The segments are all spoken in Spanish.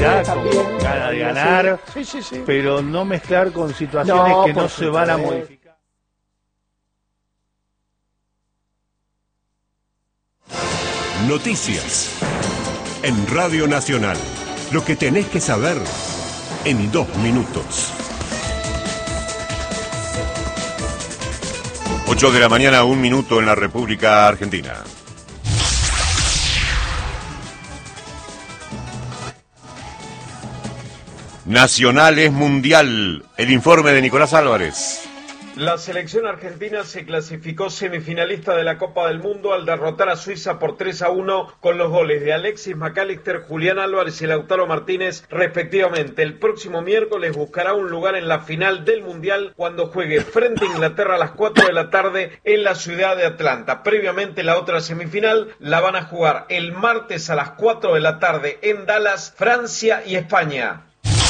también, con ganas de ganar, sí. pero no mezclar con situaciones que no se van a modificar. Noticias en Radio Nacional. Lo que tenés que saber en 2 minutos. 8 de la mañana, 1 minuto en la República Argentina. Nacional es mundial. El informe de Nicolás Álvarez. La selección argentina se clasificó semifinalista de la Copa del Mundo al derrotar a Suiza por 3-1 con los goles de Alexis McAllister, Julián Álvarez y Lautaro Martínez respectivamente. El próximo miércoles buscará un lugar en la final del Mundial cuando juegue frente a Inglaterra a las 4 de la tarde en la ciudad de Atlanta. Previamente la otra semifinal la van a jugar el martes a las 4 de la tarde en Dallas, Francia y España.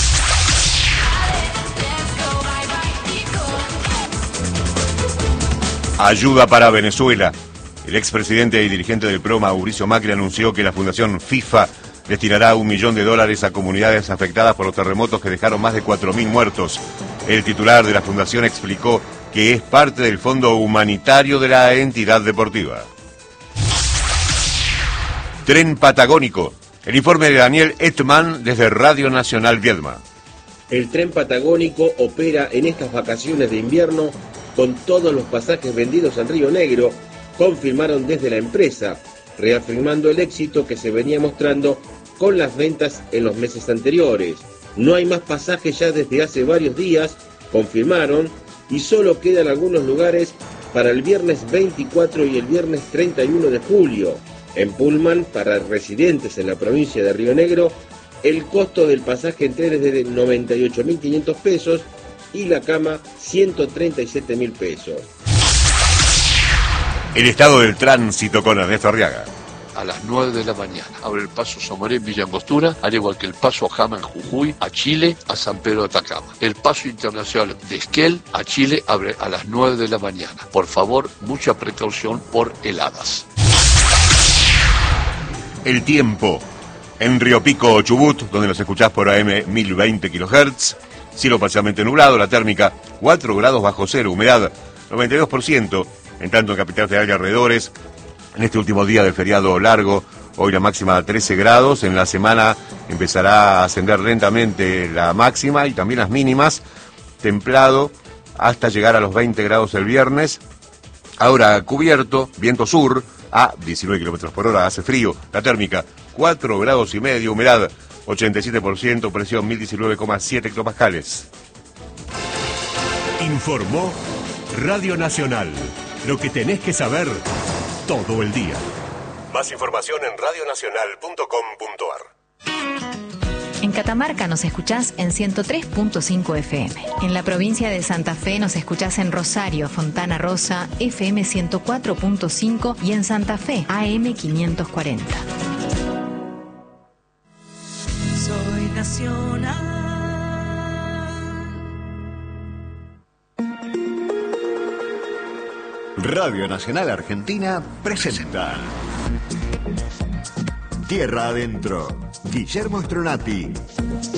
Ayuda para Venezuela. El expresidente y dirigente del PRO, Mauricio Macri, anunció que la Fundación FIFA destinará $1 millón a comunidades afectadas por los terremotos que dejaron más de 4.000 muertos. El titular de la fundación explicó que es parte del fondo humanitario de la entidad deportiva. Tren Patagónico. El informe de Daniel Etman desde Radio Nacional Viedma. El tren patagónico opera en estas vacaciones de invierno con todos los pasajes vendidos en Río Negro, confirmaron desde la empresa, reafirmando el éxito que se venía mostrando con las ventas en los meses anteriores. No hay más pasajes ya desde hace varios días, confirmaron, y solo quedan algunos lugares para el viernes 24 y el viernes 31 de julio. En Pullman, para residentes en la provincia de Río Negro, el costo del pasaje en tren es de 98.500 pesos y la cama 137.000 pesos. El estado del tránsito con Ernesto Arriaga. A las 9 de la mañana abre el paso Somaré en Villa Angostura, al igual que el paso a Jama en Jujuy, a Chile, a San Pedro de Atacama. El paso internacional de Esquel a Chile abre a las 9 de la mañana. Por favor, mucha precaución por heladas. El tiempo. En Río Pico, Chubut, donde nos escuchás por AM 1020 kHz. Cielo parcialmente nublado, la térmica 4 grados bajo cero, humedad 92%, en tanto en Capital Federal y alrededores, en este último día del feriado largo, hoy la máxima 13 grados, en la semana empezará a ascender lentamente la máxima y también las mínimas, templado hasta llegar a los 20 grados el viernes, ahora cubierto, viento sur a 19 kilómetros por hora, hace frío, la térmica 4 grados y medio, humedad 87%, presión 1019,7 hectopascales. Informó Radio Nacional. Lo que tenés que saber todo el día. Más información en radionacional.com.ar. En Catamarca nos escuchás en 103.5 FM. En la provincia de Santa Fe nos escuchás en Rosario, Fontana Rosa, FM 104.5 y en Santa Fe, AM 540. Soy nacional. Radio Nacional Argentina presenta Tierra Adentro. Guillermo Stronati.